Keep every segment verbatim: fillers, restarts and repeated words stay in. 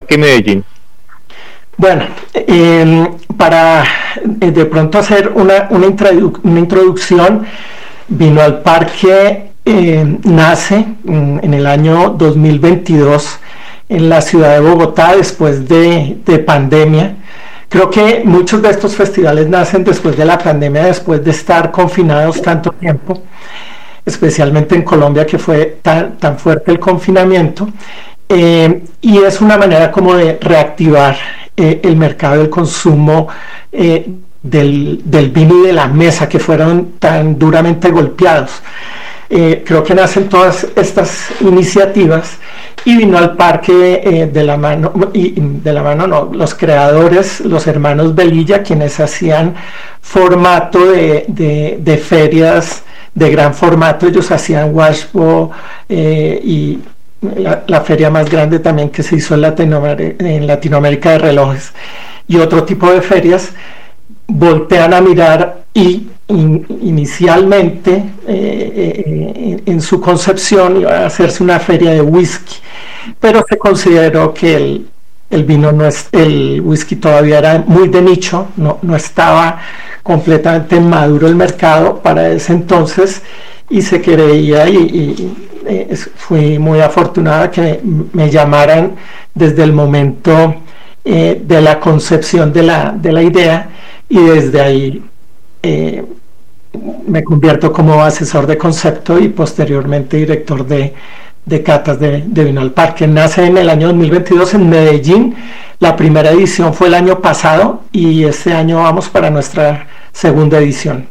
Parque Medellín? Bueno, eh, para eh, de pronto hacer una, una, introdu- una introducción, Vino al Parque eh, nace mm, en el año dos mil veintidós en la ciudad de Bogotá después de, de pandemia. Creo que muchos de estos festivales nacen después de la pandemia, después de estar confinados tanto tiempo, especialmente en Colombia, que fue tan, tan fuerte el confinamiento. Eh, y es una manera como de reactivar eh, el mercado del consumo eh, del, del vino y de la mesa, que fueron tan duramente golpeados. Eh, creo que nacen todas estas iniciativas y Vino al Parque eh, de la mano, y de la mano no, los creadores, los hermanos Velilla, quienes hacían formato de, de, de ferias de gran formato. Ellos hacían Washbo eh, y La, la feria más grande también que se hizo en Latinoamérica, en Latinoamérica de relojes, y otro tipo de ferias, voltean a mirar y in, inicialmente eh, eh, en su concepción iba a hacerse una feria de whisky, pero se consideró que el, el vino no es, el whisky todavía era muy de nicho, no, no estaba completamente maduro el mercado para ese entonces, y se creía y, y eh, fui muy afortunada que me llamaran desde el momento eh, de la concepción de la, de la idea, y desde ahí eh, me convierto como asesor de concepto y posteriormente director de, de catas de, de Vino al Parque. Nace en el año dos mil veintidós en Medellín. La primera edición fue el año pasado y este año vamos para nuestra segunda edición.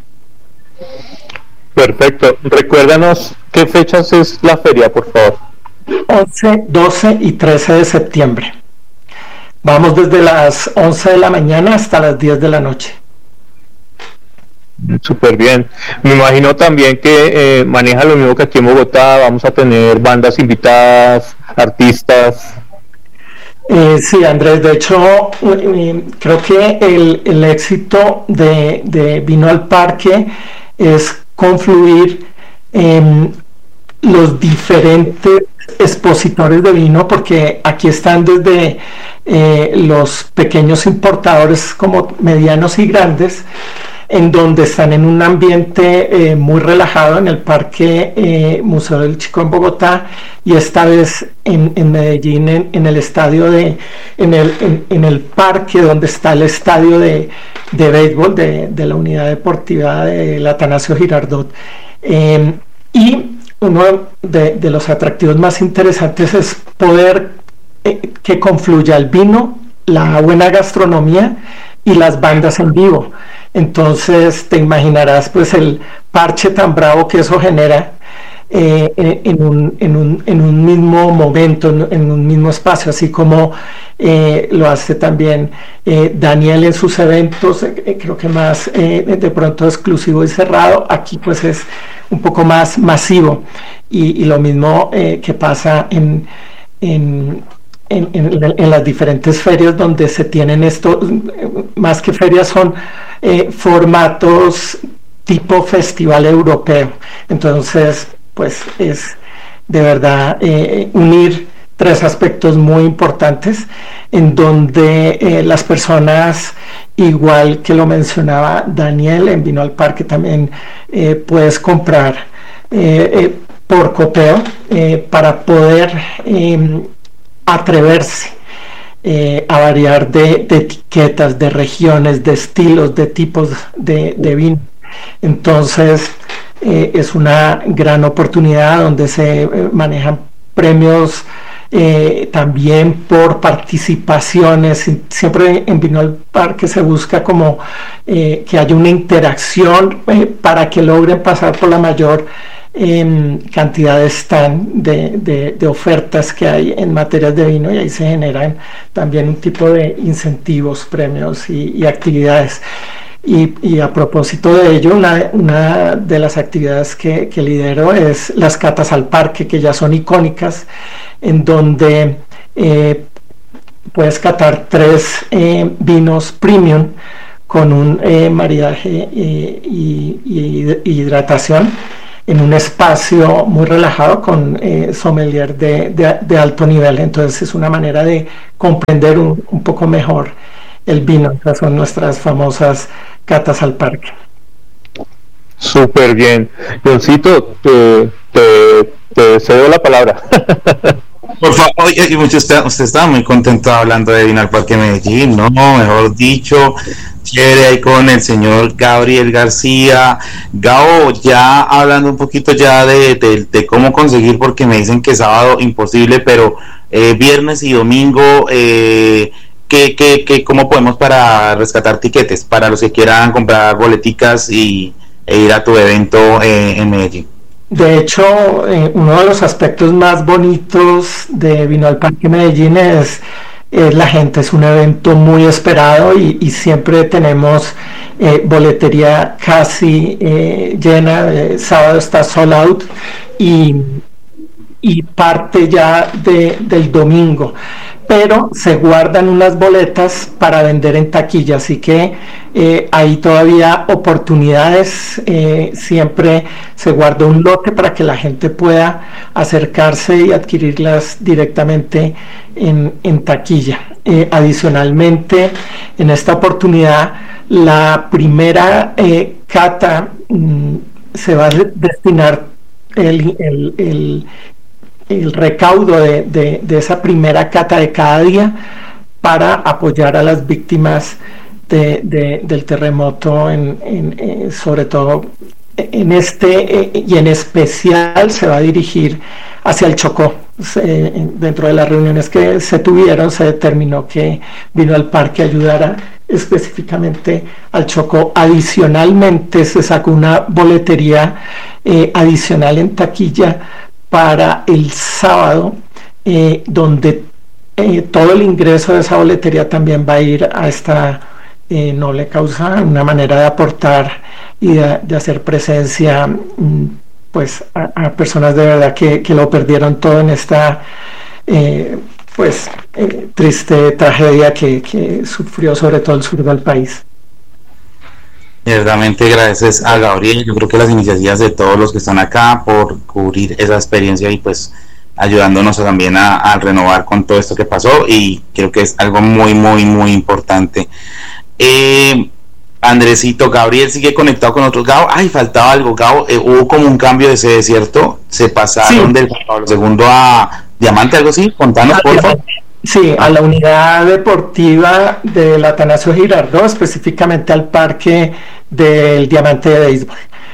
Perfecto. Recuérdanos qué fechas es la feria, por favor. once, doce y trece de septiembre. Vamos desde las once de la mañana hasta las diez de la noche. Súper bien. Me imagino también que eh, maneja lo mismo que aquí en Bogotá. Vamos a tener bandas invitadas, artistas. Eh, sí, Andrés, de hecho, eh, creo que el, el éxito de, de Vino al Parque es confluir en los diferentes expositores de vino, porque aquí están desde eh, los pequeños importadores como medianos y grandes, en donde están en un ambiente eh, muy relajado en el Parque eh, Museo del Chico en Bogotá, y esta vez en, en Medellín, en, en el estadio de, en el, en, en el parque donde está el estadio de, de béisbol de, de la unidad deportiva del Atanasio Girardot. Eh, y uno de, de los atractivos más interesantes es poder eh, que confluya el vino, la buena gastronomía y las bandas en vivo. Entonces te imaginarás pues el parche tan bravo que eso genera eh, en, un, en, un, en un mismo momento, en, en un mismo espacio, así como eh, lo hace también eh, Daniel en sus eventos, eh, creo que más eh, de pronto exclusivo y cerrado. Aquí pues es un poco más masivo, y, y lo mismo eh, que pasa en, en En, en, en las diferentes ferias donde se tienen esto, más que ferias son eh, formatos tipo festival europeo. Entonces pues es de verdad eh, unir tres aspectos muy importantes, en donde eh, las personas, igual que lo mencionaba Daniel, en Vino al Parque también eh, puedes comprar eh, eh, por copeo eh, para poder eh, atreverse eh, a variar de, de etiquetas, de regiones, de estilos, de tipos de, de vino. Entonces eh, es una gran oportunidad donde se eh, manejan premios eh, también por participaciones. Siempre en Vino al Parque se busca como eh, que haya una interacción eh, para que logren pasar por la mayor en cantidad de stand de, de, de ofertas que hay en materias de vino, y ahí se generan también un tipo de incentivos, premios y, y actividades. Y, y a propósito de ello, una, una de las actividades que, que lidero es las catas al parque, que ya son icónicas, en donde eh, puedes catar tres eh, vinos premium con un eh, maridaje eh, y, y, y hidratación en un espacio muy relajado con eh, sommelier de, de, de alto nivel. Entonces es una manera de comprender un, un poco mejor el vino. Esas son nuestras famosas catas al parque. Súper bien. Johncito, te, te, te cedo la palabra. Por favor, oye, usted, usted estaba muy contento hablando de Vino al Parque Medellín, ¿no? Mejor dicho, chévere ahí con el señor Gabriel García. Gabo, ya hablando un poquito ya de, de, de cómo conseguir, porque me dicen que sábado imposible, pero eh, viernes y domingo, eh, ¿qué, qué, qué, ¿cómo podemos para rescatar tiquetes para los que quieran comprar boleticas y e ir a tu evento eh, en Medellín? De hecho, eh, uno de los aspectos más bonitos de Vino al Parque Medellín es, es la gente. Es un evento muy esperado y, y siempre tenemos eh, boletería casi eh, llena. El sábado está sold out y, y parte ya de, del domingo, pero se guardan unas boletas para vender en taquilla, así que eh, hay todavía oportunidades. Eh, siempre se guarda un lote para que la gente pueda acercarse y adquirirlas directamente en, en taquilla. Eh, adicionalmente, en esta oportunidad, la primera eh, cata mmm, se va a destinar el, el, el el recaudo de, de, de esa primera cata de cada día para apoyar a las víctimas de, de, del terremoto, en, en, eh, sobre todo en este eh, y en especial se va a dirigir hacia el Chocó. Se, dentro de las reuniones que se tuvieron se determinó que Vino al Parque ayudara específicamente al Chocó. Adicionalmente se sacó una boletería eh, adicional en taquilla para el sábado, eh, donde eh, todo el ingreso de esa boletería también va a ir a esta eh, noble causa, una manera de aportar y de, de hacer presencia pues a, a personas de verdad que, que lo perdieron todo en esta eh, pues eh, triste tragedia que, que sufrió sobre todo el sur del país. Ciertamente gracias a Gabriel. Yo creo que las iniciativas de todos los que están acá por cubrir esa experiencia y pues ayudándonos también a, a renovar con todo esto que pasó, y creo que es algo muy muy muy importante. eh, Andresito, Gabriel sigue conectado con otros. Gabo, ay, faltaba algo, Gabo, eh, hubo como un cambio de sede, ¿cierto? Se pasaron sí. del Juan Pablo segundo a Diamante, algo así, contanos por favor. Sí, a la unidad deportiva del Atanasio Girardot, específicamente al parque del Diamante de Béisbol.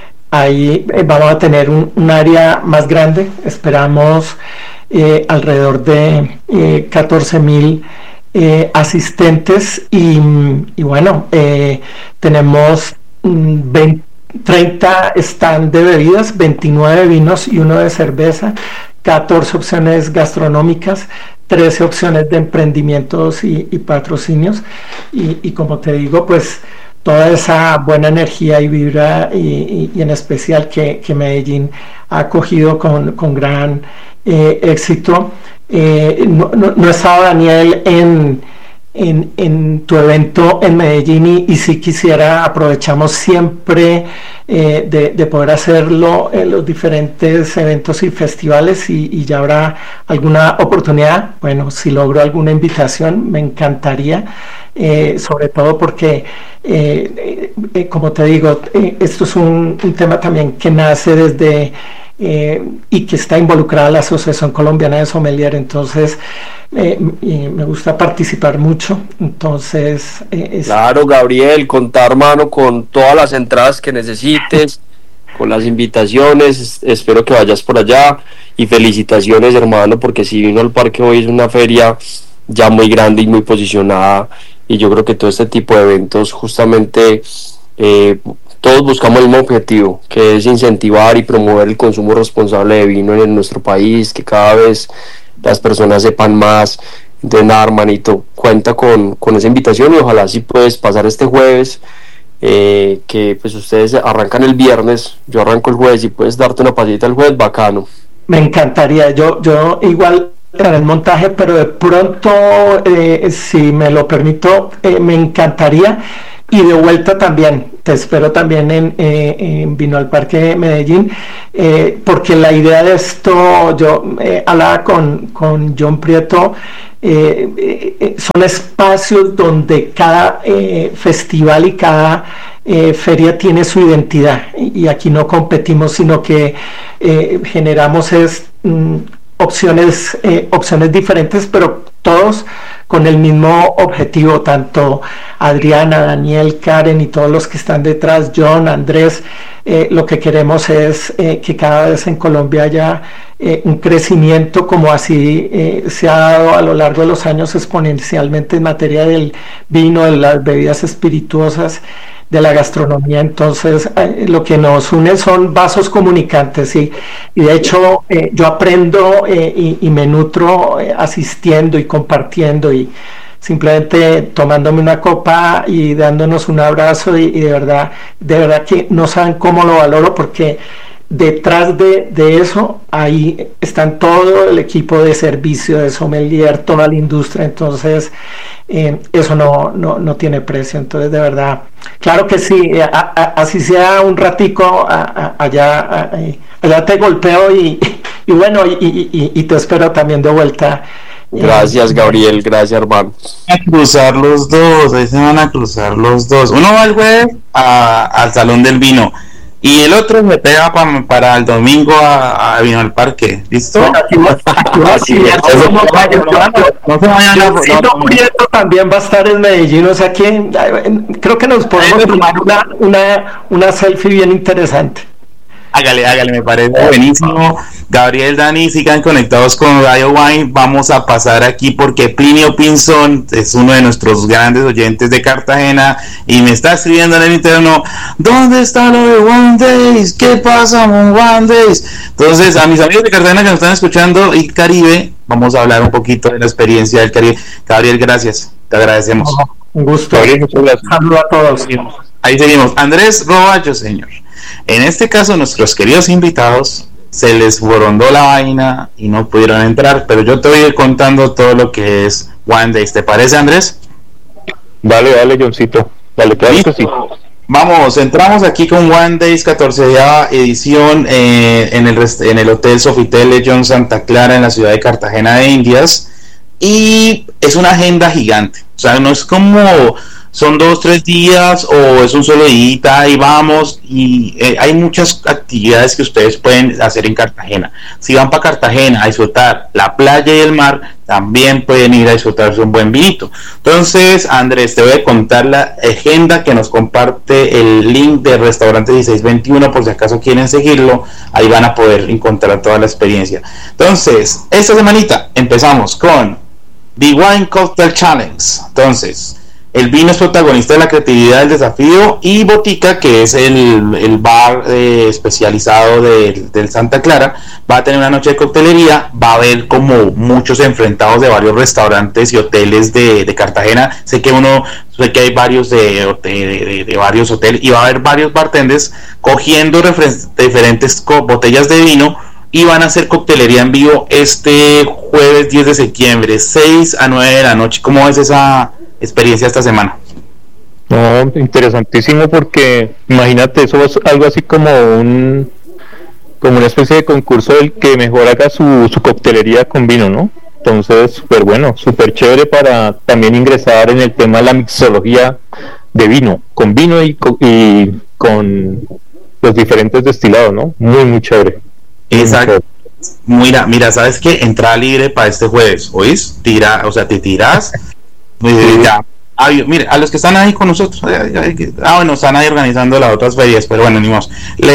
Ahí eh, vamos a tener un, un área más grande, esperamos eh, alrededor de eh, catorce mil eh, asistentes y, y bueno, eh, tenemos veinte, treinta stand de bebidas, veintinueve vinos y uno de cerveza, catorce opciones gastronómicas, trece opciones de emprendimientos y, y patrocinios, y, y como te digo, pues toda esa buena energía y vibra y, y, y en especial que, que Medellín ha acogido con, con gran eh, éxito. Eh, no, no, no estaba Daniel en, en, en tu evento en Medellín y, y si quisiera, aprovechamos siempre eh, de, de poder hacerlo en los diferentes eventos y festivales, y, y ya habrá alguna oportunidad. Bueno, si logro alguna invitación me encantaría, eh, sobre todo porque eh, eh, como te digo, eh, esto es un, un tema también que nace desde Eh, y que está involucrada la Asociación Colombiana de Sommelier, entonces eh, y me gusta participar mucho, entonces eh, es... Claro, Gabriel, contar, hermano, con todas las entradas que necesites, con las invitaciones, espero que vayas por allá, y felicitaciones, hermano, porque si Vino al Parque hoy es una feria ya muy grande y muy posicionada, y yo creo que todo este tipo de eventos justamente eh, todos buscamos el mismo objetivo, que es incentivar y promover el consumo responsable de vino en nuestro país, que cada vez las personas sepan más. Entonces nada, hermanito, cuenta con, con esa invitación, y ojalá sí puedes pasar este jueves, eh, que pues ustedes arrancan el viernes, yo arranco el jueves, y puedes darte una pasita el jueves, bacano. Me encantaría, yo, yo igual en el montaje, pero de pronto, eh, si me lo permito, eh, me encantaría. y de vuelta también, te espero también en, eh, en Vino al Parque Medellín, eh, porque la idea de esto, yo eh, hablaba con, con John Prieto, eh, eh, son espacios donde cada eh, festival y cada eh, feria tiene su identidad, y, y aquí no competimos, sino que eh, generamos es, mm, opciones, eh, opciones diferentes, pero todos con el mismo objetivo, tanto Adriana, Daniel, Karen y todos los que están detrás, John, Andrés, eh, lo que queremos es eh, que cada vez en Colombia haya eh, un crecimiento como así eh, se ha dado a lo largo de los años exponencialmente en materia del vino, de las bebidas espirituosas, de la gastronomía. Entonces eh, lo que nos une son vasos comunicantes, y, y de hecho eh, yo aprendo eh, y, y me nutro eh, asistiendo y compartiendo y simplemente tomándome una copa y dándonos un abrazo, y, y de verdad, de verdad que no saben cómo lo valoro, porque detrás de, de eso ahí están todo el equipo de servicio, de sommelier, toda la industria. Entonces eh, eso no, no, no tiene precio. Entonces de verdad, claro que sí, a, a, así sea un ratico a, a, allá, a, allá te golpeo y, y bueno, y, y, y te espero también de vuelta. Gracias, Gabriel, gracias, hermano. A cruzar los dos, ahí se van a cruzar los dos. Uno va el jueves a, al Salón del Vino y el otro me pega pa, para el domingo a, a Vino al Parque. ¿Listo? Bueno, aquí, aquí, aquí, no se vayan a... Prieto también va a estar en Medellín, o sea que creo que nos podemos tomar una, una, una selfie bien interesante. Hágale, hágale, me parece buenísimo. Gabriel, Dani, sigan conectados con Radio Wine. Vamos a pasar aquí porque Plinio Pinzón es uno de nuestros grandes oyentes de Cartagena y me está escribiendo en el interno: ¿dónde está lo de One Days? ¿Qué pasa con One Days? Entonces, a mis amigos de Cartagena que nos están escuchando y Caribe, vamos a hablar un poquito de la experiencia del Caribe. Gabriel, gracias, te agradecemos. Un gusto. Gabriel, muchas gracias. Saludos a todos. Ahí seguimos. Andrés Roballo, señor. En este caso, nuestros queridos invitados se les borondó la vaina y no pudieron entrar, pero yo te voy a ir contando todo lo que es One Days. ¿Te parece, Andrés? Dale, dale, Johncito. Dale, claro que sí. Vamos, entramos aquí con One Days, catorceava edición eh, en, el rest- en el Hotel Sofitel Legion Santa Clara en la ciudad de Cartagena de Indias, y es una agenda gigante. O sea, no es como son dos, tres días o es un solo día y vamos, y eh, hay muchas actividades que ustedes pueden hacer en Cartagena. Si van para Cartagena a disfrutar la playa y el mar, también pueden ir a disfrutarse un buen vinito. Entonces, Andrés, te voy a contar la agenda que nos comparte el link de Restaurante dieciséis veintiuno, por si acaso quieren seguirlo, ahí van a poder encontrar toda la experiencia. Entonces, esta semanita empezamos con The Wine Cocktail Challenge. Entonces, el vino es protagonista de la creatividad del desafío, y Botica, que es el, el bar eh, especializado del de Santa Clara, va a tener una noche de coctelería. Va a haber como muchos enfrentados de varios restaurantes y hoteles de, de Cartagena. Sé que uno, sé que hay varios de, de, de, de varios hoteles, y va a haber varios bartenders cogiendo referen- diferentes co- botellas de vino, y van a hacer coctelería en vivo este jueves diez de septiembre, seis a nueve de la noche. ¿Cómo es esa experiencia esta semana? No, interesantísimo, porque imagínate, eso es algo así como un como una especie de concurso del que mejor haga su, su coctelería con vino, ¿no? Entonces, súper bueno, súper chévere para también ingresar en el tema de la mixología de vino, con vino y, co- y con los diferentes destilados, ¿no? Muy, muy chévere. Exacto. Mira, mira, ¿sabes qué? Entrada libre para este jueves, ¿oís? Tira, o sea, te tiras. Eh, ya. Ah, mire, a los que están ahí con nosotros, ah, bueno, están ahí organizando las otras ferias, pero bueno, ni más.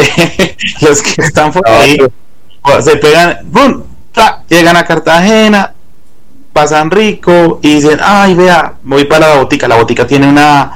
Los que están por ahí se pegan, ¡bum! Llegan a Cartagena, pasan rico y dicen: ay, vea, voy para la botica. La botica tiene una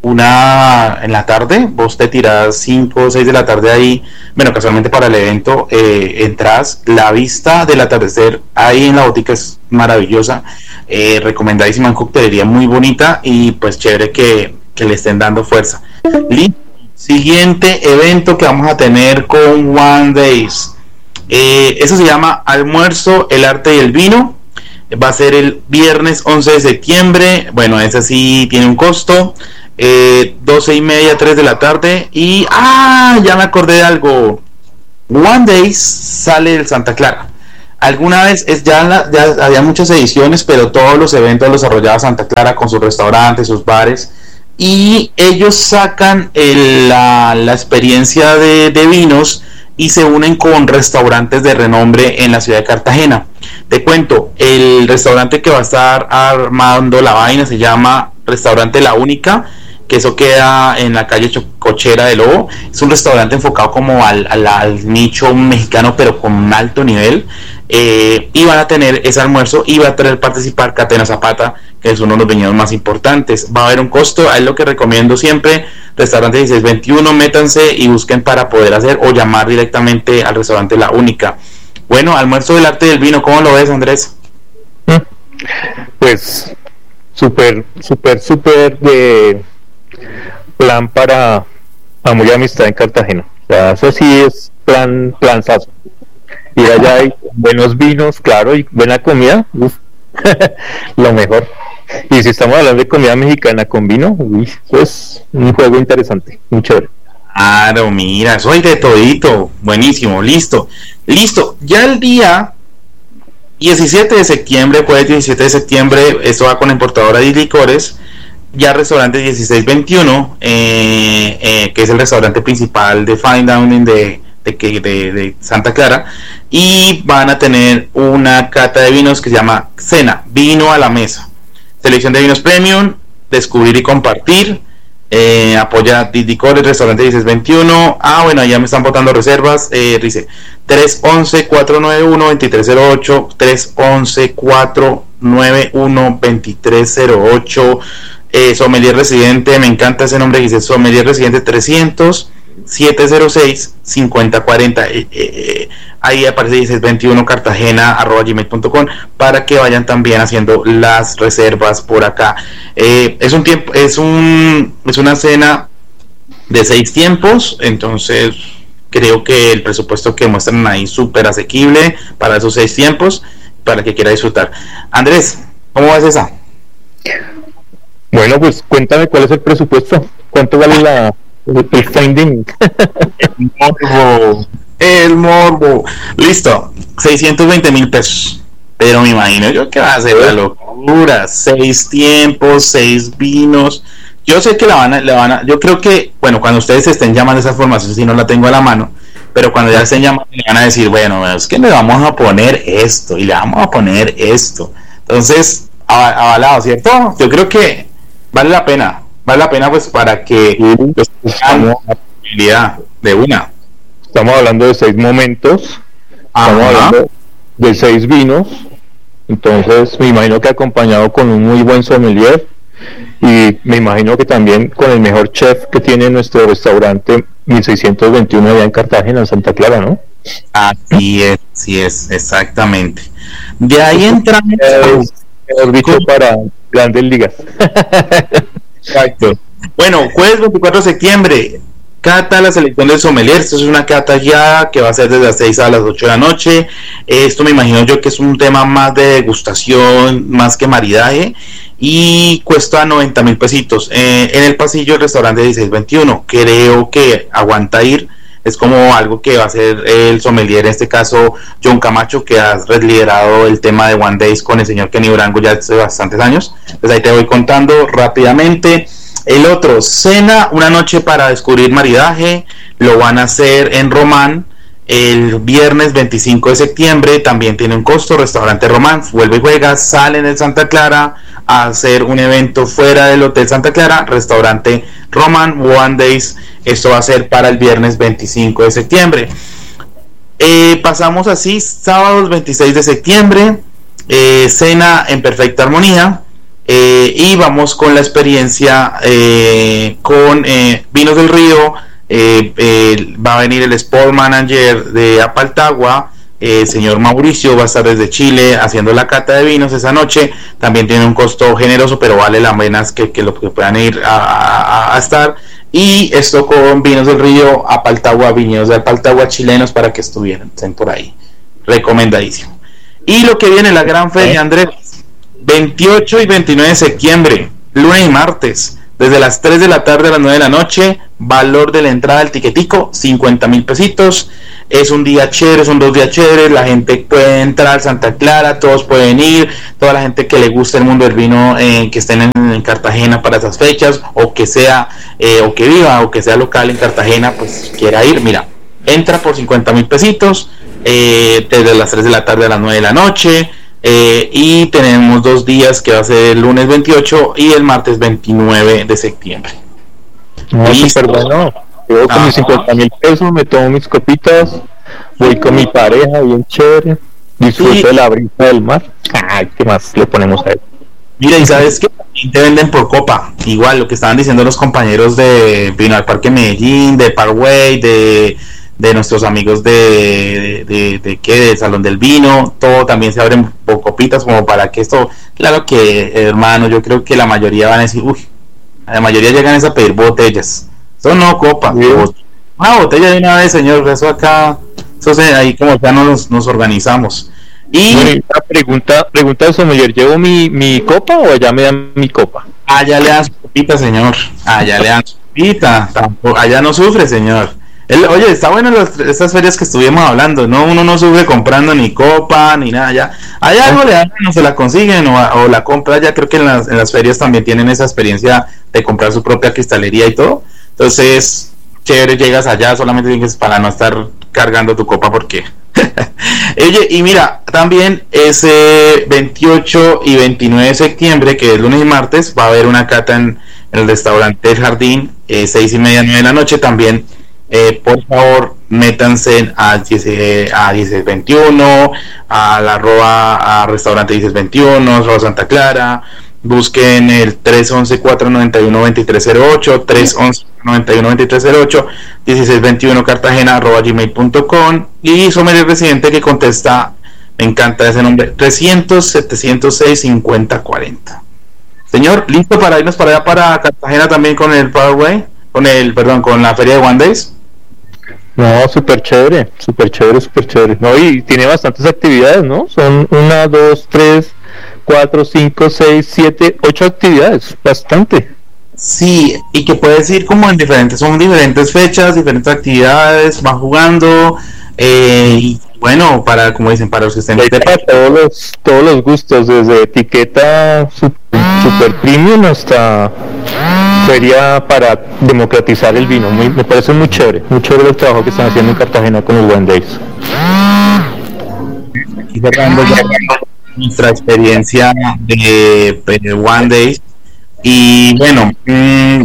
una en la tarde, vos te tirás cinco o seis de la tarde ahí, bueno, casualmente para el evento, eh, entras, la vista del atardecer ahí en la botica es maravillosa, eh, recomendadísima, en coctelería muy bonita, y pues chévere que, que le estén dando fuerza. Listo. Siguiente evento que vamos a tener con One Days, eh, eso se llama Almuerzo, el arte y el vino. Va a ser el viernes once de septiembre. Bueno, ese sí tiene un costo. eh, doce y media, tres de la tarde. Y, ah, ya me acordé de algo. One Days sale del Santa Clara. Alguna vez, es ya, la, ya había muchas ediciones, pero todos los eventos los desarrollaba Santa Clara con sus restaurantes, sus bares. Y ellos sacan el, la, la experiencia de, de vinos y se unen con restaurantes de renombre en la ciudad de Cartagena. Te cuento, el restaurante que va a estar armando la vaina se llama Restaurante La Única, que eso queda en la calle Cochera de Lobo. Es un restaurante enfocado como al, al, al nicho mexicano, pero con un alto nivel. Eh, y van a tener ese almuerzo y va a tener participar Catena Zapata, que es uno de los viñedos más importantes. Va a haber un costo, es lo que recomiendo siempre. Restaurante dieciséis veintiuno, métanse y busquen para poder hacer o llamar directamente al restaurante La Única. Bueno, almuerzo del arte del vino, ¿cómo lo ves, Andrés? Pues súper, súper, súper de plan para amor y amistad en Cartagena. O sea, eso sí es plan, planzazo. Y allá hay buenos vinos, claro, y buena comida, uf, lo mejor. Y si estamos hablando de comida mexicana con vino, uy, eso es un juego interesante, muy chévere. Claro, mira, soy de todito, buenísimo, listo, listo. Ya el día diecisiete de septiembre, jueves diecisiete de septiembre, esto va con la importadora de licores, ya restaurante dieciséis veintiuno, eh, eh, que es el restaurante principal de Fine Dining de De, de, de Santa Clara, y van a tener una cata de vinos que se llama Cena, vino a la mesa, selección de vinos premium, descubrir y compartir, eh, apoya Licores, restaurante dieciséis veintiuno. Ah, bueno, ya me están botando reservas, eh, dice tres once, cuatro nueve uno, veintitrés cero ocho, tres once, cuatro nueve uno, veintitrés cero ocho. eh, Sommelier Residente, me encanta ese nombre, dice Sommelier Residente trescientos, siete cero seis, cincuenta cuarenta, eh, eh, ahí aparece dieciséis veintiuno cartagena arroba gmail punto com para que vayan también haciendo las reservas por acá. Eh, es un tiempo, es un es una cena de seis tiempos, entonces creo que el presupuesto que muestran ahí súper asequible para esos seis tiempos, para el que quiera disfrutar. Andrés, ¿cómo vas esa? Bueno, pues cuéntame cuál es el presupuesto, cuánto vale la el finding. El morbo, el morbo. Listo, seiscientos veinte mil pesos. Pero me imagino yo que va a ser la locura. Seis tiempos, seis vinos. Yo sé que la van a, la van a, yo creo que, bueno, cuando ustedes estén llamando esa formación, si no la tengo a la mano, pero cuando ya estén llamando, le van a decir, bueno, es que le vamos a poner esto y le vamos a poner esto. Entonces, avalado, ¿cierto? Yo creo que vale la pena. Vale la pena, pues, para que pues, estamos, la posibilidad de una. Estamos hablando de seis momentos, estamos Ajá. hablando de seis vinos, entonces me imagino que acompañado con un muy buen sommelier, y me imagino que también con el mejor chef que tiene nuestro restaurante mil seiscientos veintiuno allá en Cartagena, en Santa Clara, ¿no? Así es, así es, exactamente. De ahí entramos. Es, mejor dicho, para grandes ligas. Exacto. Bueno, jueves veinticuatro de septiembre, cata la selección del sommelier. Esto es una cata ya que va a ser desde las seis a las ocho de la noche. Esto me imagino yo que es un tema más de degustación, más que maridaje, y cuesta noventa mil pesitos. Eh, en el pasillo del restaurante dieciséis veintiuno. Creo que aguanta ir. Es como algo que va a hacer el sommelier, en este caso John Camacho, que ha liderado el tema de One Days con el señor Kenny Durango ya hace bastantes años. Pues ahí te voy contando rápidamente. El otro, cena, una noche para descubrir maridaje, lo van a hacer en Román el viernes veinticinco de septiembre, también tiene un costo, restaurante Román, vuelve y juega, salen de Santa Clara a hacer un evento fuera del Hotel Santa Clara, restaurante Román, One Days. Esto va a ser para el viernes veinticinco de septiembre. Eh, pasamos así, sábados veintiséis de septiembre, eh, cena en perfecta armonía, eh, y vamos con la experiencia eh, con eh, Vinos del Río. Eh, eh, va a venir el Sport Manager de Apaltagua, el eh, señor Mauricio, va a estar desde Chile haciendo la cata de vinos esa noche. También tiene un costo generoso, pero vale la pena que, que, lo, que puedan ir a, a, a estar. Y esto con Vinos del Río, Apaltagua, viñedos de Apaltagua chilenos, para que estuvieran, estén por ahí. Recomendadísimo. Y lo que viene, la gran feria, Andrés, veintiocho y veintinueve de septiembre, lunes y martes, desde las tres de la tarde a las nueve de la noche. Valor de la entrada del tiquetico, cincuenta mil pesitos. Es un día chévere, son dos días chéveres, la gente puede entrar al Santa Clara, todos pueden ir, toda la gente que le gusta el mundo del vino, eh, que estén en, en Cartagena para esas fechas, o que sea, eh, o que viva, o que sea local en Cartagena, pues quiera ir, mira, entra por cincuenta mil pesitos, eh, desde las tres de la tarde a las nueve de la noche, eh, y tenemos dos días que va a ser el lunes veintiocho y el martes veintinueve de septiembre. No, súper bueno. Yo con mis cincuenta mil pesos me tomo mis copitas, voy con mi pareja bien chévere, disfruto sí. de la brisa del mar. Ay, ¿qué más le ponemos a él? Mira, y sabes que también te venden por copa, igual lo que estaban diciendo los compañeros de Vino al Parque Medellín, de Parkway, de, de nuestros amigos de, de, de, de qué, del Salón del Vino, todo también se abren por copitas como para que esto, claro que hermano, yo creo que la mayoría van a decir, uy, la mayoría llegan a pedir botellas. Eso no copa, sí. Una botella de una vez, señor, eso acá, eso se, ahí como ya nos, nos organizamos. Y bueno, una pregunta, pregunta de sommelier, ¿llevo mi, mi copa o allá me dan mi copa? Allá le dan su copita, señor, allá le dan su copita, tampoco, allá no sufre, señor. El, oye, está bueno las, estas ferias que estuvimos hablando, no, uno no sufre comprando ni copa, ni nada, allá, allá algo le dan, no se la consiguen o, o la compra, ya creo que en las, en las ferias también tienen esa experiencia de comprar su propia cristalería y todo. Entonces, chévere, llegas allá, solamente tienes para no estar cargando tu copa porque... Oye, y mira, también ese veintiocho y veintinueve de septiembre, que es lunes y martes, va a haber una cata en, en el restaurante El Jardín, eh, seis y media, nueve de la noche. También, eh, por favor, métanse a diez veintiuno, a la arroba, a restaurante diez veintiuno, arroba Santa Clara. Busquen el tres once, cuatro noventa y uno, veintitrés cero ocho, tres once, noventa y uno, veintitrés cero ocho, dieciséis veintiuno cartagena arroba gmail punto com, y sommelier residente que contesta, me encanta ese nombre, trescientos, setecientos seis, cincuenta cuarenta. Señor, ¿listo para irnos para allá para Cartagena también con el Parkway? Con el, perdón, con la feria de One Days. No, súper chévere, súper chévere, súper chévere. No, y tiene bastantes actividades, ¿no? Son una, dos, tres, cuatro, cinco, seis, siete, ocho actividades, bastante. Sí, y que puedes ir como en diferentes, son diferentes fechas, diferentes actividades, van jugando, eh, y bueno, para, como dicen, para los que estén de para todos los, todos los gustos, desde etiqueta super premium hasta feria para democratizar el vino. Muy, me parece muy chévere, muy chévere el trabajo que están haciendo en Cartagena con los One Days. Aquí cerrando ya nuestra experiencia de, de One Days. Y bueno, mmm,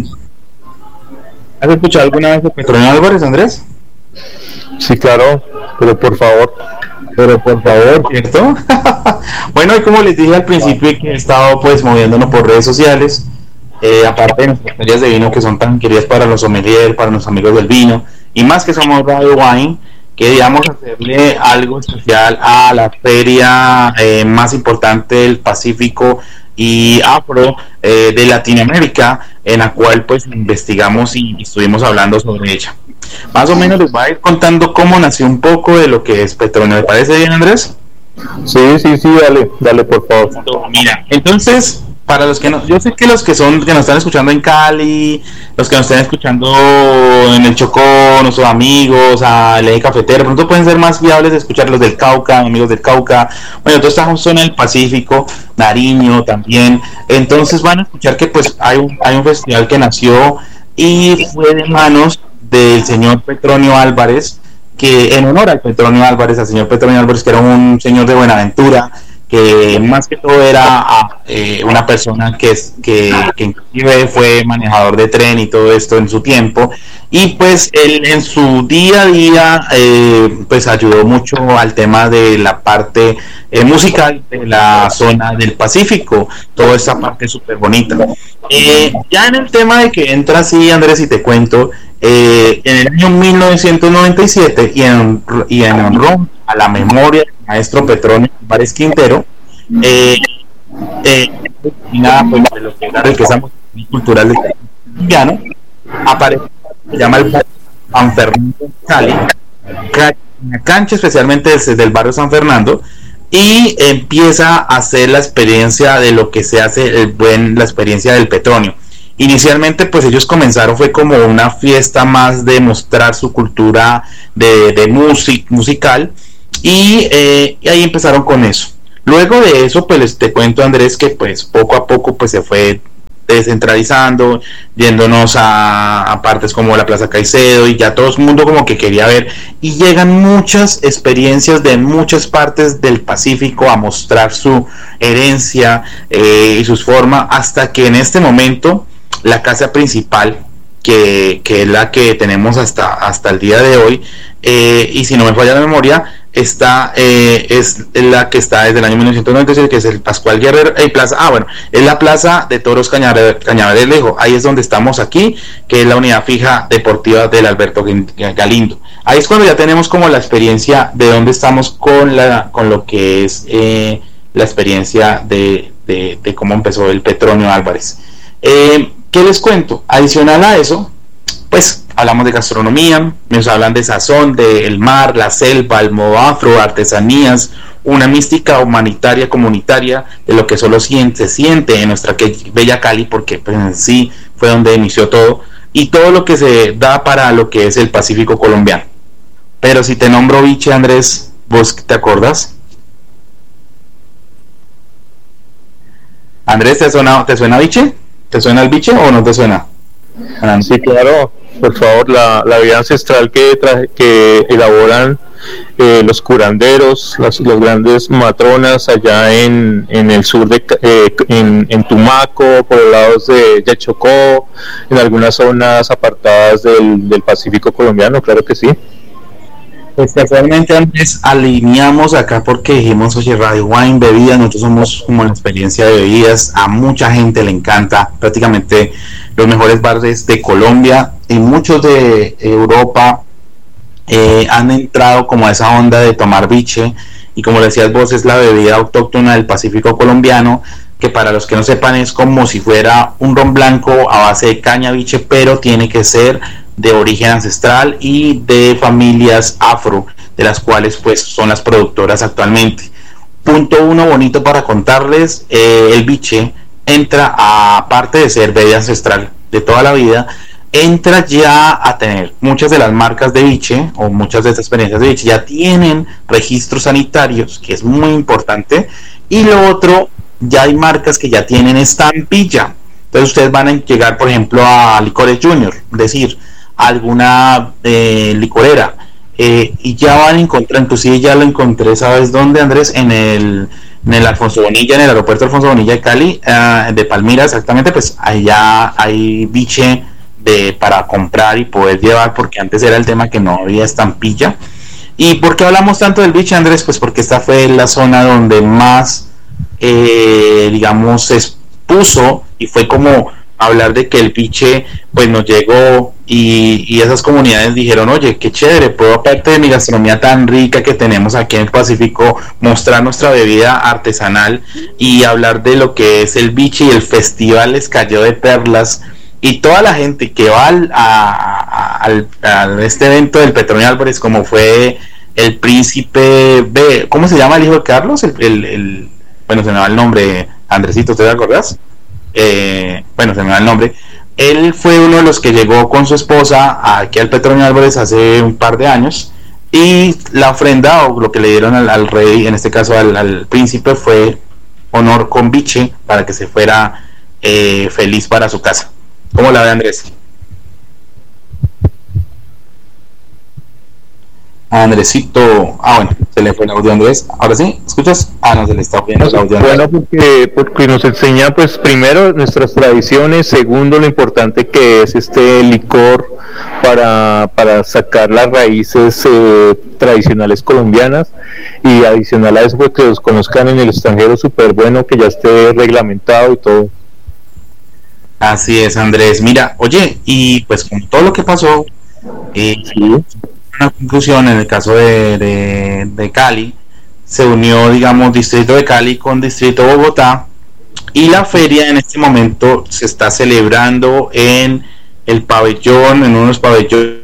¿has escuchado alguna vez de Petronio Álvarez, Andrés? Sí, claro, pero por favor, pero por favor, ¿cierto? Bueno, y como les dije al principio, que he estado pues moviéndonos por redes sociales, eh, aparte de nuestras ferias de vino que son tan queridas para los sommeliers, para los amigos del vino, y más que somos Radio Wine, queríamos hacerle algo especial a la feria eh, más importante del Pacífico y afro eh, de Latinoamérica, en la cual pues investigamos y estuvimos hablando sobre ella. Más o menos les voy a ir contando cómo nació un poco de lo que es Petronio. ¿Le parece bien, Andrés? Sí, sí, sí, dale, dale por favor. Mira, entonces, para los que no, yo sé que los que son, que nos están escuchando en Cali, los que nos están escuchando en el Chocó, nuestros amigos, a Ley Cafetero, de pronto pueden ser más viables de escuchar los del Cauca, amigos del Cauca, bueno, toda esta zona del Pacífico, Nariño también. Entonces van a escuchar que pues hay un, hay un festival que nació y fue de manos del señor Petronio Álvarez, que en honor al Petronio Álvarez, al señor Petronio Álvarez, que era un señor de Buenaventura, que más que todo era eh, una persona que, es, que, que inclusive fue manejador de tren y todo esto en su tiempo, y pues él en su día a día eh, pues ayudó mucho al tema de la parte eh, musical de la zona del Pacífico, toda esta parte súper bonita. Eh, ya en el tema de que entra así, Andrés, y te cuento, eh, en el año mil novecientos noventa y siete, y en, y en honor a la memoria del maestro Petronio Álvarez Quintero, eh, eh, nada, pues, de lo que era el que estamos cultural del colombiano, aparece, se llama el San Fernando Cali, una cancha especialmente desde el barrio San Fernando, y empieza a hacer la experiencia de lo que se hace el buen, la experiencia del Petronio. Inicialmente pues ellos comenzaron, fue como una fiesta más de mostrar su cultura de, de music, musical y, eh, y ahí empezaron con eso. Luego de eso pues les te cuento, Andrés, que pues poco a poco pues se fue descentralizando, yéndonos a, a partes como la Plaza Caicedo, y ya todo el mundo como que quería ver, y llegan muchas experiencias de muchas partes del Pacífico a mostrar su herencia eh, y sus formas, hasta que en este momento la casa principal, que, que es la que tenemos hasta, hasta el día de hoy, eh, y si no me falla la memoria, está eh, es la que está desde el año mil novecientos noventa y seis, que es el Pascual Guerrero, eh, plaza, ah bueno, es la Plaza de Toros Cañaveral, ahí es donde estamos aquí, que es la unidad fija deportiva del Alberto Galindo. Ahí es cuando ya tenemos como la experiencia de dónde estamos con la con lo que es eh, la experiencia de, de, de cómo empezó el Petronio Álvarez. Eh, ¿Qué les cuento? Adicional a eso, pues hablamos de gastronomía, nos hablan de sazón, del mar, la selva, el modo afro, artesanías, una mística humanitaria, comunitaria, de lo que solo siente, se siente en nuestra bella Cali, porque pues en sí fue donde inició todo, y todo lo que se da para lo que es el Pacífico colombiano. Pero si te nombro biche, Andrés, ¿vos te acordás? Andrés, ¿te suena, te suena biche? ¿Te suena el biche o no te suena? Sí, claro, por favor, la, la vida ancestral que, tra- que elaboran eh, los curanderos, las los grandes matronas allá en, en el sur de eh, en, en Tumaco, por los lados de Yachocó, en algunas zonas apartadas del, del Pacífico colombiano, claro que sí. Pues casualmente, Andrés, alineamos acá porque dijimos, oye, Radio Wine, bebidas, nosotros somos como la experiencia de bebidas, a mucha gente le encanta, prácticamente los mejores bares de Colombia y muchos de Europa eh, han entrado como a esa onda de tomar biche, y como decías vos, es la bebida autóctona del Pacífico colombiano, que para los que no sepan es como si fuera un ron blanco a base de caña biche, pero tiene que ser de origen ancestral y de familias afro, de las cuales pues son las productoras actualmente. Punto uno bonito para contarles, eh, el biche entra, aparte de ser bebida ancestral de toda la vida, entra ya a tener muchas de las marcas de biche, o muchas de estas experiencias de biche ya tienen registros sanitarios, que es muy importante, y lo otro, ya hay marcas que ya tienen estampilla. Entonces ustedes van a llegar, por ejemplo, a Licores Junior, es decir, alguna eh, licorera, eh, y ya van a encontrar, inclusive ya lo encontré, ¿sabes dónde, Andrés? En el, en el Alfonso Bonilla, en el aeropuerto Alfonso Bonilla de Cali, uh, de Palmira exactamente, pues allá hay biche de, para comprar y poder llevar, porque antes era el tema que no había estampilla. ¿Y por qué hablamos tanto del biche, Andrés? Pues porque esta fue la zona donde más eh, digamos se expuso, y fue como hablar de que el biche pues nos llegó, y, y esas comunidades dijeron, oye, qué chévere, puedo, aparte de mi gastronomía tan rica que tenemos aquí en el Pacífico, mostrar nuestra bebida artesanal y hablar de lo que es el biche. Y el festival les cayó de perlas, y toda la gente que va al, a, a, a este evento del Petronio Álvarez, como fue el príncipe B, ¿cómo se llama el hijo de Carlos? El, el, el bueno, se me va el nombre, Andresito, ¿te acordás? Eh, bueno, se me va el nombre. Él fue uno de los que llegó con su esposa aquí al Petronio Álvarez hace un par de años, y la ofrenda, o lo que le dieron al, al rey, en este caso al, al príncipe, fue honor con biche para que se fuera eh, feliz para su casa. ¿Cómo la ve, Andrés? Andresito, ah bueno, se le fue el audio a Andrés. Ahora sí, ¿escuchas? Ah, no, se le está viendo el audio a Andrés. Bueno, porque, porque nos enseña pues primero nuestras tradiciones, segundo lo importante que es este licor para, para sacar las raíces eh, tradicionales colombianas, y adicional a eso pues que los conozcan en el extranjero, súper bueno que ya esté reglamentado y todo. Así es, Andrés. Mira, oye, y pues con todo lo que pasó, eh, sí. Una conclusión en el caso de, de, de Cali, se unió, digamos, distrito de Cali con distrito de Bogotá, y la feria en este momento se está celebrando en el pabellón, en unos pabellones